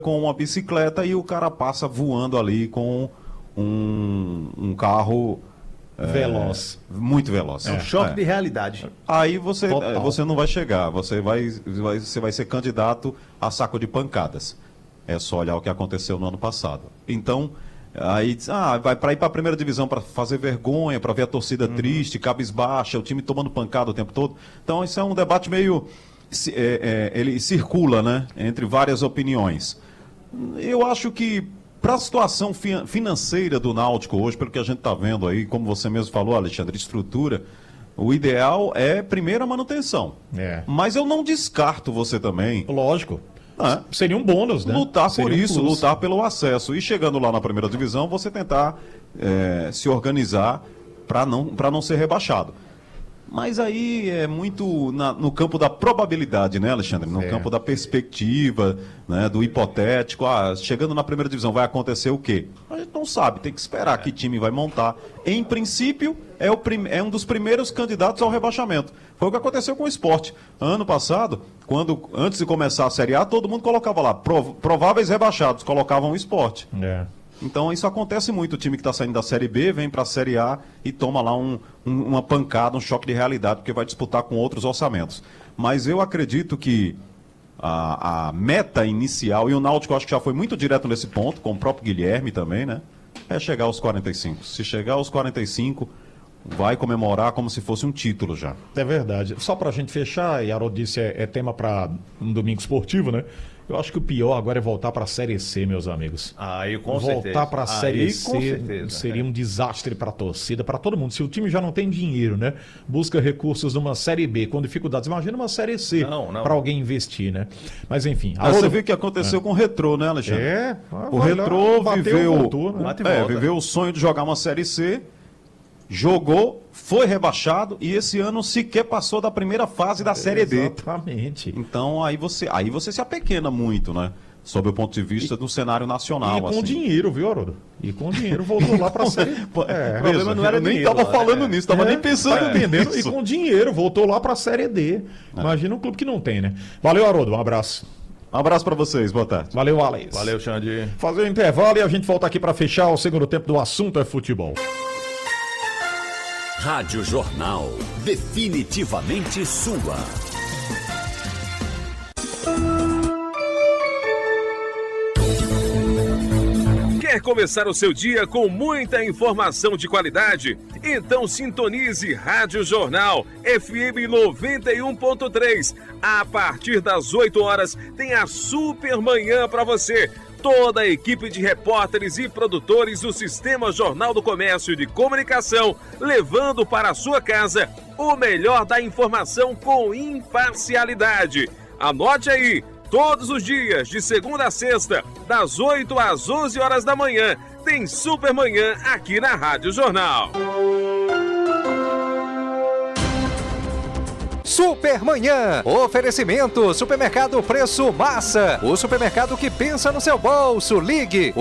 com uma bicicleta e o cara passa voando ali com um carro veloz. Muito veloz. É um choque de realidade. Aí você não vai chegar, você vai ser candidato a saco de pancadas. É só olhar o que aconteceu no ano passado. Então, aí vai para ir para a primeira divisão para fazer vergonha, para ver a torcida triste, cabisbaixa, o time tomando pancada o tempo todo. Então, isso é um debate meio... ele circula, né, entre várias opiniões. Eu acho que para a situação financeira do Náutico hoje, pelo que a gente está vendo aí, como você mesmo falou, Alexandre, estrutura, o ideal é primeiro a manutenção. Mas eu não descarto você também. Lógico. Seria um bônus, né? Lutar por isso, lutar pelo acesso. E chegando lá na primeira divisão, você tentar se organizar para não ser rebaixado. Mas aí é muito no campo da probabilidade, né, Alexandre? No campo da perspectiva, né, do hipotético. Chegando na primeira divisão, vai acontecer o quê? A gente não sabe, tem que esperar que time vai montar. Em princípio, é um dos primeiros candidatos ao rebaixamento. Foi o que aconteceu com o Sport. Ano passado, antes de começar a Série A, todo mundo colocava lá, prováveis rebaixados, colocavam o Sport. Então isso acontece muito, o time que está saindo da Série B vem para a Série A e toma lá uma pancada, um choque de realidade, porque vai disputar com outros orçamentos. Mas eu acredito que a meta inicial, e o Náutico acho que já foi muito direto nesse ponto, com o próprio Guilherme também, né? É chegar aos 45. Se chegar aos 45, vai comemorar como se fosse um título já. É verdade. Só para a gente fechar, e a Haroldo disse, é tema para um domingo esportivo, né? Eu acho que o pior agora é voltar para a Série C, meus amigos. Com certeza. Voltar para a Série C seria um desastre para a torcida, para todo mundo. Se o time já não tem dinheiro, né? Busca recursos numa Série B com dificuldades. Imagina uma Série C para alguém investir, né? Mas enfim. Você viu o que aconteceu com o Retrô, né, Alexandre? O Retrô viveu o sonho de jogar uma Série C, jogou, foi rebaixado e esse ano sequer passou da primeira fase da Série D. Exatamente. Então aí você se apequena muito, né? Sob o ponto de vista do cenário nacional. E com dinheiro, viu, Haroldo? E com dinheiro voltou lá para a Série D. O problema não era eu nem estava falando nisso, estava nem pensando nisso. E com dinheiro voltou lá para a Série D. Imagina um clube que não tem, né? Valeu, Haroldo, um abraço. Um abraço para vocês, boa tarde. Valeu, Alex. Valeu, Xande. Fazer o intervalo e a gente volta aqui para fechar o segundo tempo do Assunto é Futebol. Rádio Jornal, definitivamente sua. Quer começar o seu dia com muita informação de qualidade? Então sintonize Rádio Jornal FM 91.3. A partir das 8 horas tem a Super Manhã para você. Toda a equipe de repórteres e produtores do Sistema Jornal do Comércio e de Comunicação, levando para a sua casa o melhor da informação com imparcialidade. Anote aí, todos os dias, de segunda a sexta, das 8 às 11 horas da manhã, tem Super Manhã aqui na Rádio Jornal. Supermanhã. Oferecimento Supermercado Preço Massa. O supermercado que pensa no seu bolso. Ligue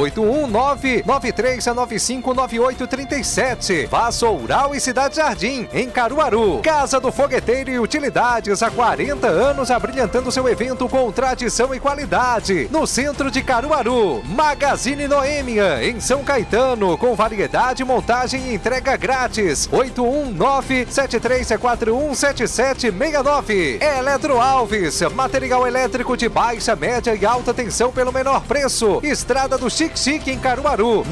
819-9395-9837. Vassoural e Cidade Jardim, em Caruaru. Casa do Fogueteiro e Utilidades, há 40 anos abrilhantando seu evento com tradição e qualidade. No centro de Caruaru. Magazine Noêmia, em São Caetano, com variedade, montagem e entrega grátis. 819-7341-7769. Eletro Alves, material elétrico de baixa, média e alta tensão pelo menor preço. Estrada do Xique-Xique, em Caruaru.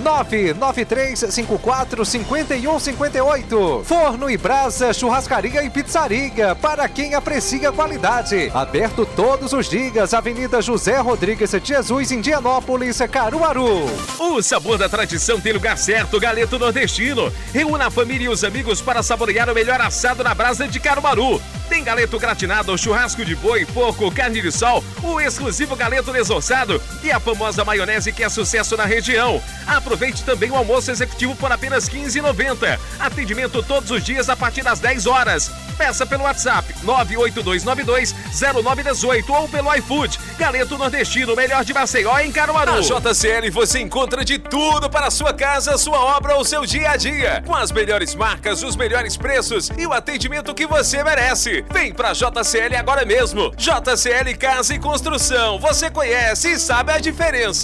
993545158. Forno e Brasa, churrascaria e pizzaria, para quem aprecia qualidade. Aberto todos os dias. Avenida José Rodrigues de Jesus, Indianópolis, Caruaru. O sabor da tradição tem lugar certo, Galeto Nordestino. Reúna a família e os amigos para saborear o melhor assado na brasa de Caruaru. Tem galeto gratinado, churrasco de boi, porco, carne de sol, o exclusivo galeto desossado e a famosa maionese que é sucesso na região. Aproveite também o almoço executivo por apenas R$ 15,90. Atendimento todos os dias a partir das 10 horas. Peça pelo WhatsApp 0918 ou pelo iFood. Galeto Nordestino, melhor de Maceió, em Caruaru. Na JCL você encontra de tudo para a sua casa, sua obra ou seu dia a dia. Com as melhores marcas, os melhores preços e o atendimento que você merece. Vem pra JCL agora mesmo. JCL Casa e Construção. Você conhece e sabe a diferença.